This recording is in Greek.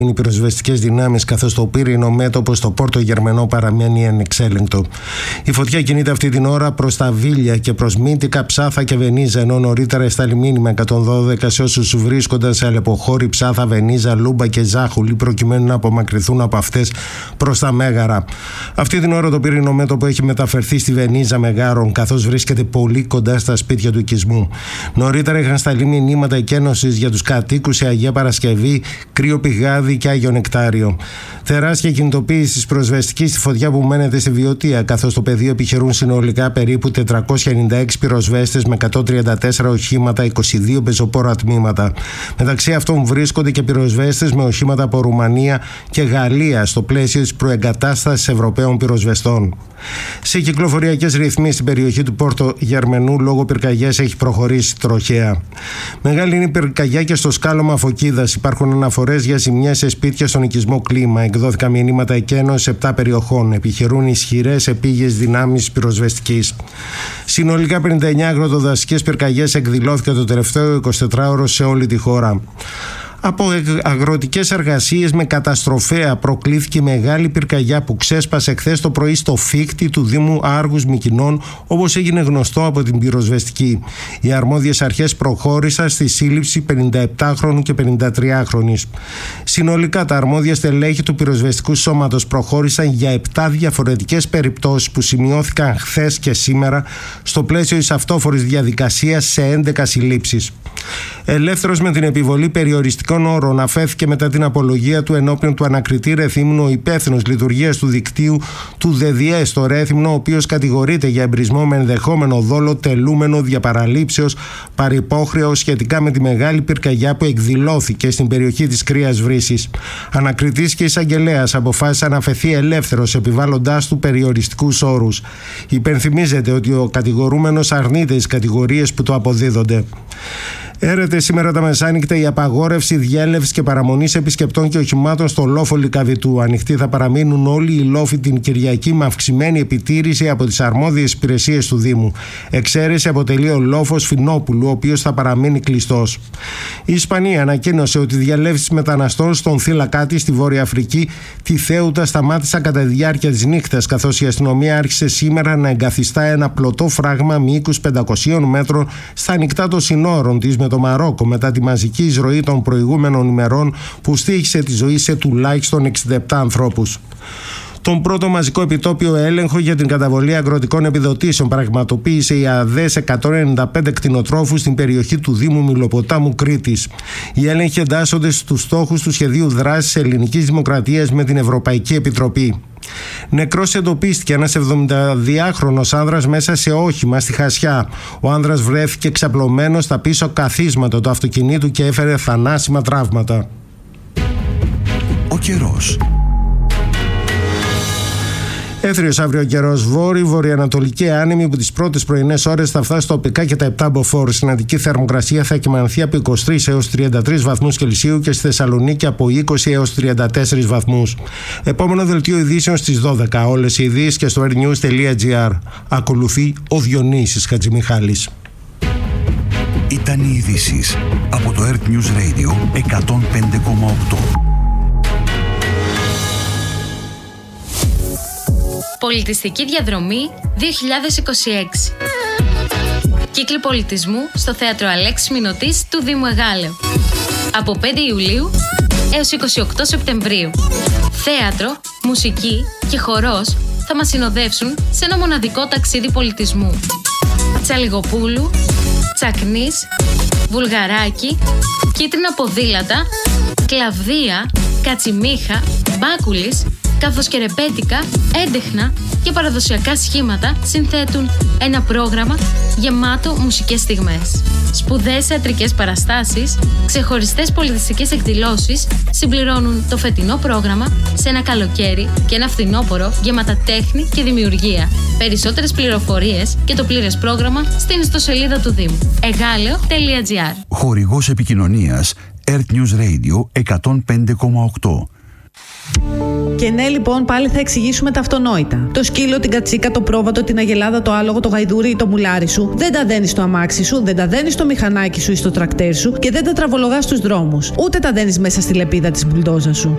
οι πυροσβεστικές δυνάμεις, καθώς το πύρινο μέτωπο στο Πόρτο Γερμενό παραμένει ανεξέλεγκτο. Η φωτιά κινείται αυτή την ώρα προς τα Βίλια και προς Μύτικα, Ψάθα και Βενίζα, ενώ νωρίτερα εστάλει μήνυμα 112 σε όσους βρίσκονταν σε Αλεποχώρη, Ψάθα, Βενίζα, Λούμπα και Ζάχουλη, προκειμένου να απομακρυνθούν από αυτές προς τα Μέγαρα. Αυτή την ώρα το πύρινο μέτωπο έχει μεταφερθεί στη Βενίζα Μεγάρων, καθώς βρίσκεται πολύ κοντά στα σπίτια του οικισμού. Νωρίτερα είχαν σταλεί μηνύματα εκένωσης για τους κατοίκους σε Αγία Παρασκευή, Κρύο Πηγάδι και Άγιο Νεκτάριο. Τεράστια κινητοποίηση της πυροσβεστικής στη φωτιά που μένεται στη Βιωτία, καθώς στο πεδίο επιχειρούν συνολικά περίπου 496 πυροσβέστες με 134 οχήματα, 22 πεζοπόρα τμήματα. Μεταξύ αυτών βρίσκονται και πυροσβέστες με οχήματα από Ρουμανία και Γαλλία στο πλαίσιο της προεγκατάστασης Ευρωπαίων πυροσβεστών. Σε κυκλοφοριακές ρυθμίσεις στην περιοχή του Πόρτο Γερμενού λόγω πυρκαγιάς έχει προχωρήσει τροχαία. Μεγάλη είναι η πυρκαγιά και στο σκάλωμα Φωκίδας. Υπάρχουν αναφορές για ζημιές σε σπίτια στον οικισμό Κλίμα. Εκδόθηκαν μηνύματα εκένωσης σε 7 περιοχών. Επιχειρούν ισχυρές επίγειες δυνάμεις πυροσβεστικής. Συνολικά 59 αγροτοδασικές πυρκαγιές εκδηλώθηκαν το τελευταίο 24ωρο σε όλη τη χώρα. Από αγροτικές εργασίες με καταστροφέα προκλήθηκε μεγάλη πυρκαγιά που ξέσπασε χθες το πρωί στο Φίχτη του Δήμου Άργους Μυκηνών, όπως έγινε γνωστό από την πυροσβεστική. Οι αρμόδιες αρχές προχώρησαν στη σύλληψη 57χρονου και 53χρονης. Συνολικά τα αρμόδια στελέχη του πυροσβεστικού σώματος προχώρησαν για 7 διαφορετικές περιπτώσεις που σημειώθηκαν χθες και σήμερα στο πλαίσιο της αυτόφορης διαδικασίας σε 11 συλλήψεις. Ελεύθερος με την επιβολή περιοριστικών όρων αφέθηκε μετά την απολογία του ενώπιον του ανακριτή Ρεθύμνου ο υπεύθυνος λειτουργίας του δικτύου του ΔΔΕ στο Ρέθυμνο, ο οποίος κατηγορείται για εμπρισμό με ενδεχόμενο δόλο, τελούμενο διαπαραλήψεως, παρυπόχρεο σχετικά με τη μεγάλη πυρκαγιά που εκδηλώθηκε στην περιοχή της Κρύας Βρύσης. Ανακριτής και εισαγγελέας αποφάσισαν να αφαιθεί ελεύθερος, επιβάλλοντάς του περιοριστικούς όρους. Υπενθυμίζεται ότι ο κατηγορούμενος αρνείται τις κατηγορίες που του αποδίδονται. Έρεται σήμερα τα μεσάνυχτα η απαγόρευση διέλευσης και παραμονής επισκεπτών και οχημάτων στο λόφο Λυκαβητού. Ανοιχτοί θα παραμείνουν όλοι οι λόφοι την Κυριακή με αυξημένη επιτήρηση από τις αρμόδιες υπηρεσίες του Δήμου. Εξαίρεση αποτελεί ο λόφος Φινόπουλου, ο οποίος θα παραμείνει κλειστός. Η Ισπανία ανακοίνωσε ότι οι διελεύσεις μεταναστών στον θύλακά της στη Βόρεια Αφρική, τη Θέουτα, σταμάτησαν κατά τη διάρκεια της νύχτας, καθώς η αστυνομία άρχισε σήμερα να εγκαθιστά ένα πλωτό φράγμα μήκους 500 μέτρων στα ανοιχτά των συνόρων της με το Μαρόκο, μετά τη μαζική εισρωή των προηγούμενων ημερών που στοίχησε τη ζωή σε τουλάχιστον 67 ανθρώπους. Τον πρώτο μαζικό επιτόπιο έλεγχο για την καταβολή αγροτικών επιδοτήσεων πραγματοποίησε η ΑΔΕ σε 195 κτηνοτρόφους στην περιοχή του Δήμου Μιλοποτάμου Κρήτης. Οι έλεγχοι εντάσσονται στους στόχους του σχεδίου δράσης Ελληνικής Δημοκρατίας με την Ευρωπαϊκή Επιτροπή. Νεκρός εντοπίστηκε ένας 72χρονος άνδρας μέσα σε όχημα στη Χασιά. Ο άνδρας βρέθηκε ξαπλωμένος στα πίσω καθίσματα του αυτοκινήτου και έφερε θανάσιμα τραύματα. Ο καιρός. Έθριος αύριο καιρός, βορειοανατολική άνεμη που τις πρώτες πρωινές ώρες θα φτάσει τοπικά και τα 7 μποφόρ. Συναντική θερμοκρασία θα κυμανθεί από 23 έως 33 βαθμούς Κελσίου και στη Θεσσαλονίκη από 20 έως 34 βαθμούς. Επόμενο δελτίο ειδήσεων στις 12. Όλες οι ειδήσεις και στο airnews.gr. Ακολουθεί ο Διονύσης Χατζημιχάλης. Ήταν οι ειδήσεις από το Earth News Radio 105,8. Πολιτιστική διαδρομή 2026. Κύκλοι πολιτισμού στο Θέατρο Αλέξης Μηνωτής του Δήμου Εγάλεω. Από 5 Ιουλίου έως 28 Σεπτεμβρίου. Θέατρο, μουσική και χορός θα μας συνοδεύσουν σε ένα μοναδικό ταξίδι πολιτισμού. Τσαλιγοπούλου, Τσακνής, Βουλγαράκι, Κίτρινα Ποδήλατα, Κλαβδία, Κατσιμίχα, Μπάκουλης, καθώς και ρεμπέτικα, έντεχνα και παραδοσιακά σχήματα συνθέτουν ένα πρόγραμμα γεμάτο μουσικές στιγμές. Σπουδαίες θεατρικές παραστάσεις, ξεχωριστές πολιτιστικές εκδηλώσεις συμπληρώνουν το φετινό πρόγραμμα σε ένα καλοκαίρι και ένα φθινόπωρο γεμάτα τέχνη και δημιουργία. Περισσότερες πληροφορίες και το πλήρες πρόγραμμα στην ιστοσελίδα του Δήμου egaleo.gr. Χορηγός επικοινωνίας Earth News Radio 105,8. Και ναι, λοιπόν, πάλι θα εξηγήσουμε τα αυτονόητα. Το σκύλο, την κατσίκα, το πρόβατο, την αγελάδα, το άλογο, το γαϊδούρι ή το μουλάρι σου δεν τα δένεις στο αμάξι σου, δεν τα δένεις στο μηχανάκι σου ή στο τρακτέρ σου και δεν τα τραβολογάς στους δρόμους. Ούτε τα δένεις μέσα στη λεπίδα της μπουλντόζα σου.